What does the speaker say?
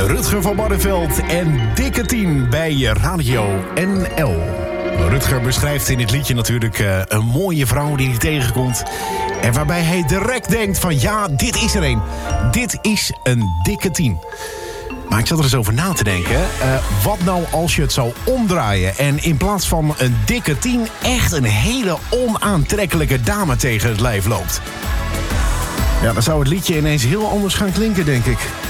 Rutger van Barneveld en Dikke 10 bij Radio NL. Rutger beschrijft in het liedje natuurlijk een mooie vrouw die hij tegenkomt. En waarbij hij direct denkt van ja, dit is er een. Dit is een Dikke 10. Maar ik zat er eens over na te denken. Wat nou als je het zou omdraaien en in plaats van een Dikke 10 echt een hele onaantrekkelijke dame tegen het lijf loopt? Ja, dan zou het liedje ineens heel anders gaan klinken, denk ik.